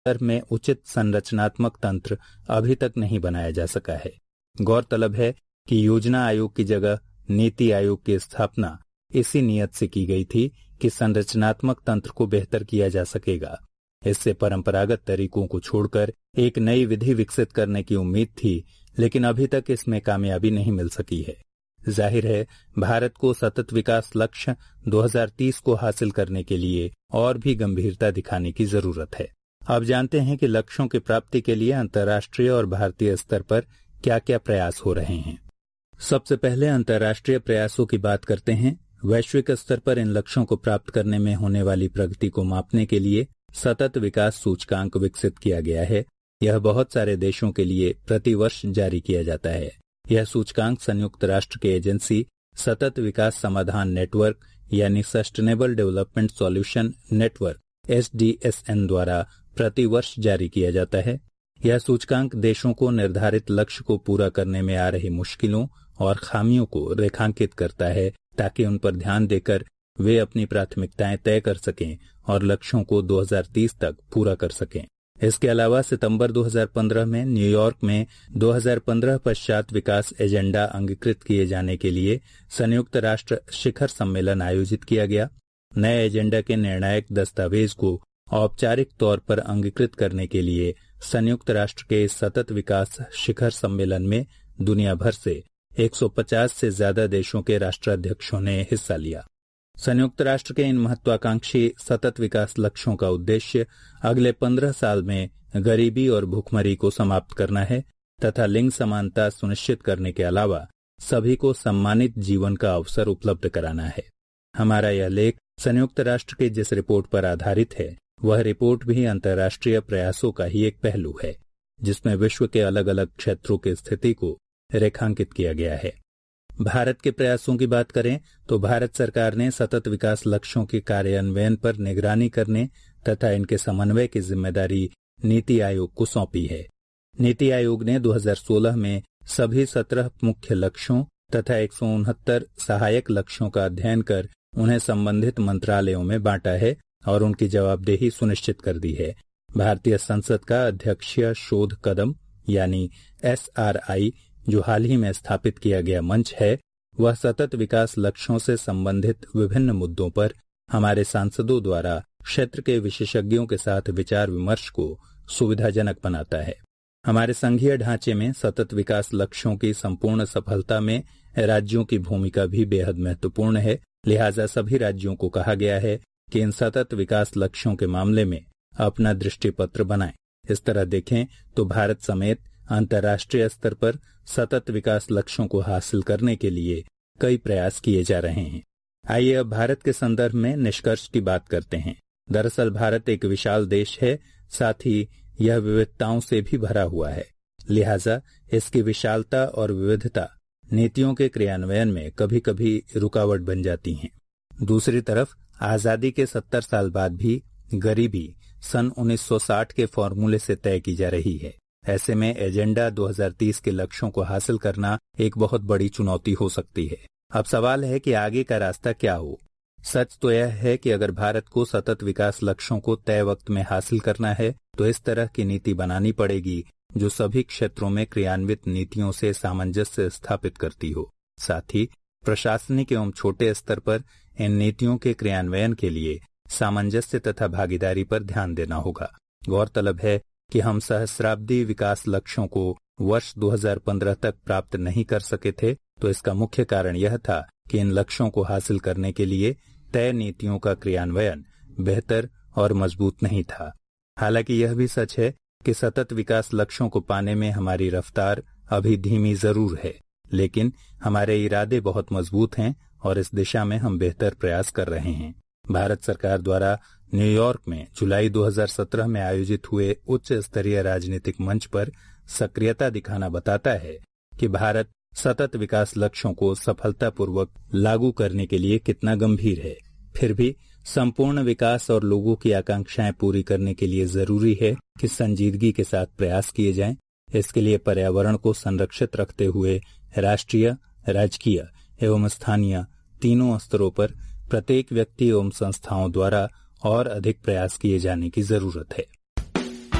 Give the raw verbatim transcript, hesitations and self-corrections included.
स्तर में उचित संरचनात्मक तंत्र अभी तक नहीं बनाया जा सका है। गौरतलब है कि योजना आयोग की जगह नीति आयोग की स्थापना इसी नियत से की गई थी कि संरचनात्मक तंत्र को बेहतर किया जा सकेगा। इससे परंपरागत तरीकों को छोड़कर एक नई विधि विकसित करने की उम्मीद थी, लेकिन अभी तक इसमें कामयाबी नहीं मिल सकी है। जाहिर है, भारत को सतत विकास लक्ष्य दो हज़ार तीस को हासिल करने के लिए और भी गंभीरता दिखाने की जरूरत है। अब जानते हैं कि लक्ष्यों की प्राप्ति के लिए अंतर्राष्ट्रीय और भारतीय स्तर पर क्या क्या प्रयास हो रहे हैं। सबसे पहले अंतर्राष्ट्रीय प्रयासों की बात करते हैं। वैश्विक स्तर पर इन लक्ष्यों को प्राप्त करने में होने वाली प्रगति को मापने के लिए सतत विकास सूचकांक विकसित किया गया है। यह बहुत सारे देशों के लिए प्रतिवर्ष जारी किया जाता है। यह सूचकांक संयुक्त राष्ट्र की एजेंसी सतत विकास समाधान नेटवर्क यानी sustainable development solution network S D S N द्वारा प्रतिवर्ष जारी किया जाता है। यह सूचकांक देशों को निर्धारित लक्ष्य को पूरा करने में आ रही मुश्किलों और खामियों को रेखांकित करता है, ताकि उन पर ध्यान देकर वे अपनी प्राथमिकताएं तय कर सकें और लक्ष्यों को दो हज़ार तीस तक पूरा कर सकें। इसके अलावा सितंबर दो हज़ार पंद्रह में न्यूयॉर्क में दो हज़ार पंद्रह पश्चात विकास एजेंडा अंगीकृत किए जाने के लिए संयुक्त राष्ट्र शिखर सम्मेलन आयोजित किया गया। नए एजेंडा के निर्णायक दस्तावेज को औपचारिक तौर पर अंगीकृत करने के लिए संयुक्त राष्ट्र के सतत विकास शिखर सम्मेलन में दुनिया भर से एक सौ पचास से ज्यादा देशों के राष्ट्राध्यक्षों ने हिस्सा लिया। संयुक्त राष्ट्र के इन महत्वाकांक्षी सतत विकास लक्ष्यों का उद्देश्य अगले पंद्रह साल में गरीबी और भूखमरी को समाप्त करना है तथा लिंग समानता सुनिश्चित करने के अलावा सभी को सम्मानित जीवन का अवसर उपलब्ध कराना है। हमारा यह लेख संयुक्त राष्ट्र की जिस रिपोर्ट पर आधारित है, वह रिपोर्ट भी अंतर्राष्ट्रीय प्रयासों का ही एक पहलू है, जिसमें विश्व के अलग अलग क्षेत्रों की स्थिति को रेखांकित किया गया है। भारत के प्रयासों की बात करें तो भारत सरकार ने सतत विकास लक्ष्यों के कार्यान्वयन पर निगरानी करने तथा इनके समन्वय की जिम्मेदारी नीति आयोग को सौंपी है। नीति आयोग ने दो हज़ार सोलह में सभी सत्रह मुख्य लक्ष्यों तथा एक सौ उनहत्तर सहायक लक्ष्यों का अध्ययन कर उन्हें संबंधित मंत्रालयों में बांटा है और उनकी जवाबदेही सुनिश्चित कर दी है। भारतीय संसद का अध्यक्षीय शोध कदम यानी एस आर आई जो हाल ही में स्थापित किया गया मंच है, वह सतत विकास लक्ष्यों से संबंधित विभिन्न मुद्दों पर हमारे सांसदों द्वारा क्षेत्र के विशेषज्ञों के साथ विचार विमर्श को सुविधाजनक बनाता है। हमारे संघीय ढांचे में सतत विकास लक्ष्यों की संपूर्ण सफलता में राज्यों की भूमिका भी बेहद महत्वपूर्ण है। लिहाजा सभी राज्यों को कहा गया है कि इन सतत विकास लक्ष्यों के मामले में अपना दृष्टिपत्र बनाएं। इस तरह देखें तो भारत समेत अंतर्राष्ट्रीय स्तर पर सतत विकास लक्ष्यों को हासिल करने के लिए कई प्रयास किए जा रहे हैं। आइए अब भारत के संदर्भ में निष्कर्ष की बात करते हैं। दरअसल भारत एक विशाल देश है, साथ ही यह विविधताओं से भी भरा हुआ है। लिहाजा इसकी विशालता और विविधता नीतियों के क्रियान्वयन में कभी कभी रुकावट बन जाती हैं। दूसरी तरफ आजादी के सत्तर साल बाद भी गरीबी सन उन्नीस सौ साठ के फॉर्मूले से तय की जा रही है। ऐसे में एजेंडा दो हज़ार तीस के लक्ष्यों को हासिल करना एक बहुत बड़ी चुनौती हो सकती है। अब सवाल है कि आगे का रास्ता क्या हो। सच तो यह है कि अगर भारत को सतत विकास लक्ष्यों को तय वक्त में हासिल करना है तो इस तरह की नीति बनानी पड़ेगी जो सभी क्षेत्रों में क्रियान्वित नीतियों से सामंजस्य स्थापित करती हो। साथ ही प्रशासनिक एवं छोटे स्तर पर इन नीतियों के क्रियान्वयन के लिए सामंजस्य तथा भागीदारी पर ध्यान देना होगा। गौरतलब है कि हम सहस्राब्दी विकास लक्ष्यों को वर्ष दो हज़ार पंद्रह तक प्राप्त नहीं कर सके थे, तो इसका मुख्य कारण यह था कि इन लक्ष्यों को हासिल करने के लिए तय नीतियों का क्रियान्वयन बेहतर और मजबूत नहीं था। हालांकि यह भी सच है कि सतत विकास लक्ष्यों को पाने में हमारी रफ्तार अभी धीमी जरूर है, लेकिन हमारे इरादे बहुत मजबूत हैं और इस दिशा में हम बेहतर प्रयास कर रहे हैं। भारत सरकार द्वारा न्यूयॉर्क में जुलाई दो हज़ार सत्रह में आयोजित हुए उच्च स्तरीय राजनीतिक मंच पर सक्रियता दिखाना बताता है कि भारत सतत विकास लक्ष्यों को सफलतापूर्वक लागू करने के लिए कितना गंभीर है। फिर भी संपूर्ण विकास और लोगों की आकांक्षाएं पूरी करने के लिए जरूरी है कि संजीदगी के साथ प्रयास किए जाएं। इसके लिए पर्यावरण को संरक्षित रखते हुए राष्ट्रीय, राजकीय एवं स्थानीय तीनों स्तरों पर प्रत्येक व्यक्ति एवं संस्थाओं द्वारा और अधिक प्रयास किए जाने की जरूरत है।